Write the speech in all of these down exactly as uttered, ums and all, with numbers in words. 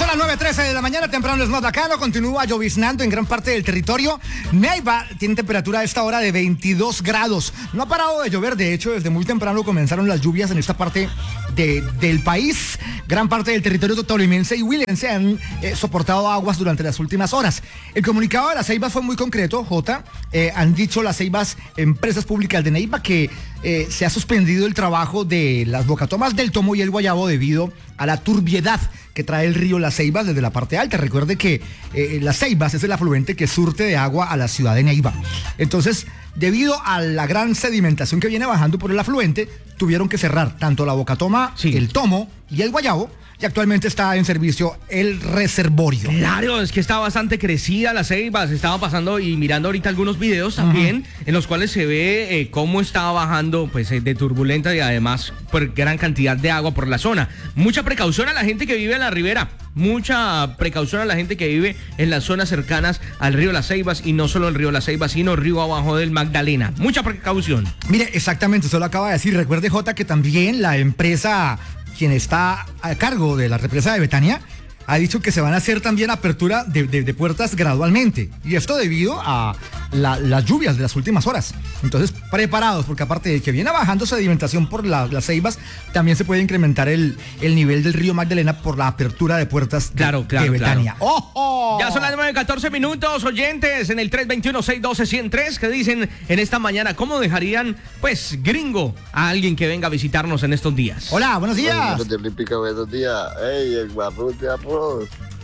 las nueve trece de la mañana, temprano es más bacano, continúa lloviznando en gran parte del territorio. Neiva tiene temperatura a esta hora de veintidós grados. No ha parado de llover, de hecho, desde muy temprano comenzaron las lluvias en esta parte de, del país. Gran parte del territorio tolimense y huilense han eh, soportado aguas durante las últimas horas. El comunicado de las Ceibas fue muy concreto, Jota. Eh, han dicho las Ceibas, empresas públicas de Neiva, que eh, se ha suspendido el trabajo de las bocatomas del Tomo y el Guayabo debido a la turbiedad que trae el río Las Ceibas desde la parte alta. Recuerde que eh, Las Ceibas es el afluente que surte de agua a la ciudad de Neiva. Entonces, debido a la gran sedimentación que viene bajando por el afluente, tuvieron que cerrar tanto la bocatoma, sí, el Tomo y el Guayabo, y actualmente está en servicio el reservorio. Claro, es que está bastante crecida la Ceiba. Se estaba pasando y mirando ahorita algunos videos también, uh-huh, en los cuales se ve eh, cómo estaba bajando pues eh, de turbulenta y además por gran cantidad de agua por la zona. Mucha precaución a la gente que vive en la ribera. Mucha precaución a la gente que vive en las zonas cercanas al río Las Ceibas, y no solo el río Las Ceibas, sino el río abajo del Magdalena. Mucha precaución. Mire, exactamente, usted lo acaba de decir. Recuerde, Jota, que también la empresa, quien está a cargo de la represa de Betania, ha dicho que se van a hacer también apertura de, de, de puertas gradualmente. Y esto debido a la, las lluvias de las últimas horas. Entonces, preparados, porque aparte de que viene bajando sedimentación por la, las Ceibas, también se puede incrementar el, el nivel del río Magdalena por la apertura de puertas de, claro, claro, de Betania. Claro. ¡Ojo! Ya son las nueve catorce minutos, oyentes, en el tres dos uno, seis uno dos, uno cero tres, que dicen en esta mañana, ¿cómo dejarían, pues, gringo a alguien que venga a visitarnos en estos días? Hola, buenos días. Buenos días. Ey, el guarrute de arroz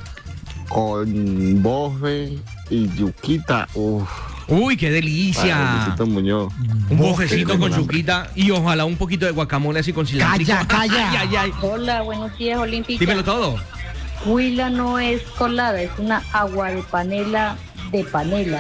con bofe y yuquita. Uf. Uy, qué delicia. Ay, Muñoz. Un bofecito con yuquita y ojalá un poquito de guacamole así con cilantro. Calla, calla. Ay, ay, ay. Hola, buenos días, Olímpica. Dímelo todo. Huila no es colada, es una agua de panela de panela.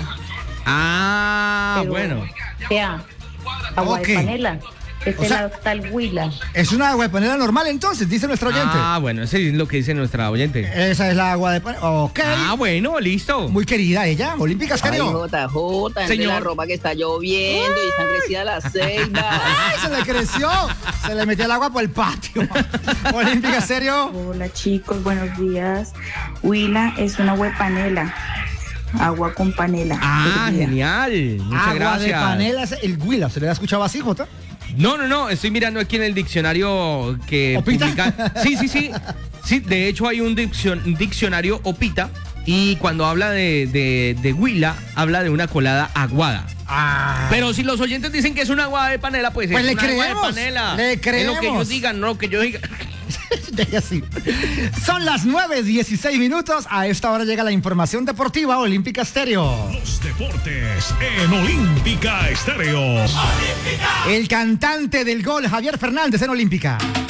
Ah, Pero, bueno. Vea, agua okay. de panela. Este lado está el Huila. Es una agua de panela normal, entonces, dice nuestro oyente. Ah, bueno, ese es lo que dice nuestra oyente. Esa es la agua de panela. Ok. Ah, bueno, listo. Muy querida ella, Olímpica Estéreo. J J, señor, la ropa que está lloviendo y están crecidas las Ceibas. ¡Ay, se le creció! Se le metió el agua por el patio. Olímpica Estéreo. Hola, chicos, buenos días. Huila es una agua de panela. Agua con panela. Ah, genial. Muchas agua gracias. de panela es el Huila. ¿Se le ha escuchado así, Jota? No, no, no, estoy mirando aquí en el diccionario que ¿Opita? publica. Sí, sí, sí. Sí, de hecho hay un diccion, diccionario Opita, y cuando habla de, de, de Huila, habla de una colada aguada. Ah. Pero si los oyentes dicen que es una agua de panela, pues, pues es le una creemos, agua de panela. Le creemos. Es lo que ellos digan, no lo que yo diga. Deje así. Son las nueve dieciséis minutos. A esta hora llega la información deportiva Olímpica Estéreo. Los deportes en Olímpica Estéreo. El cantante del gol, Javier Fernández, en Olímpica.